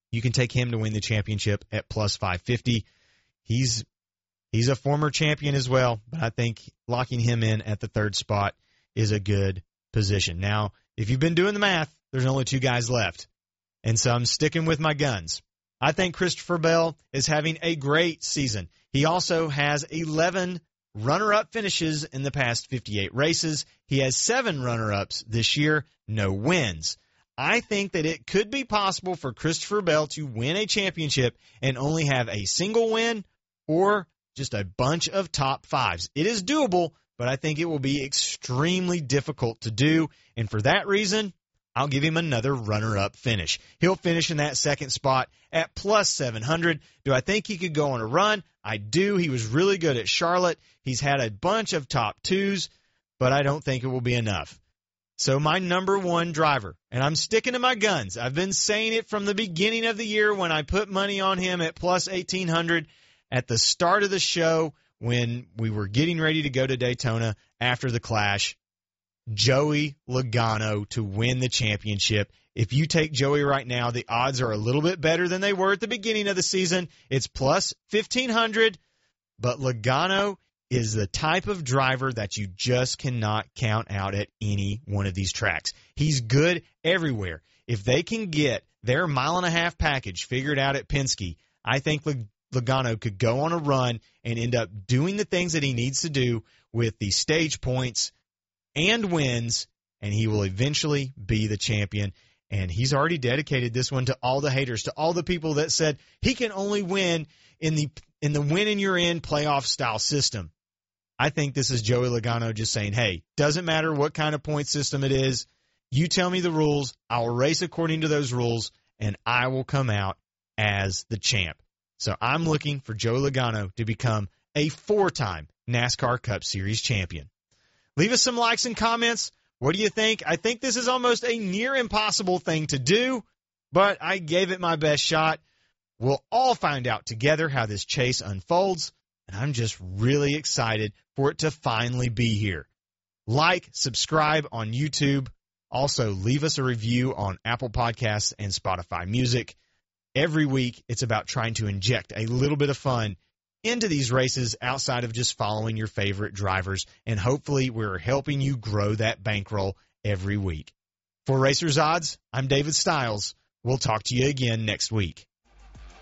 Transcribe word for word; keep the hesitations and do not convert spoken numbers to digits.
You can take him to win the championship at plus five fifty. He's he's a former champion as well, but I think locking him in at the third spot is a good position. Now, if you've been doing the math, there's only two guys left, and so I'm sticking with my guns. I think Christopher Bell is having a great season. He also has eleven runner-up finishes in the past fifty-eight races. He has seven runner-ups this year, no wins. I think that it could be possible for Christopher Bell to win a championship and only have a single win or just a bunch of top fives. It is doable, but I think it will be extremely difficult to do, and for that reason, I'll give him another runner-up finish. He'll finish in that second spot at plus seven hundred. Do I think he could go on a run? I do. He was really good at Charlotte. He's had a bunch of top twos, but I don't think it will be enough. So my number one driver, and I'm sticking to my guns. I've been saying it from the beginning of the year when I put money on him at plus eighteen hundred at the start of the show when we were getting ready to go to Daytona after the Clash. Joey Logano to win the championship. If you take Joey right now, the odds are a little bit better than they were at the beginning of the season. It's plus fifteen hundred, but Logano is the type of driver that you just cannot count out at any one of these tracks. He's good everywhere. If they can get their mile and a half package figured out at Penske, I think Logano could go on a run and end up doing the things that he needs to do with the stage points and wins, and he will eventually be the champion. And he's already dedicated this one to all the haters, to all the people that said he can only win in the in the win and you're in playoff style system. I think this is Joey Logano just saying, hey, doesn't matter what kind of point system it is. You tell me the rules. I will race according to those rules, and I will come out as the champ. So I'm looking for Joey Logano to become a four-time NASCAR Cup Series champion. Leave us some likes and comments. What do you think? I think this is almost a near impossible thing to do, but I gave it my best shot. We'll all find out together how this chase unfolds, and I'm just really excited for it to finally be here. Like, subscribe on YouTube. Also, leave us a review on Apple Podcasts and Spotify Music. Every week, it's about trying to inject a little bit of fun into these races outside of just following your favorite drivers, and hopefully we're helping you grow that bankroll every week. For Racers Odds, I'm David Stiles. We'll talk to you again next week.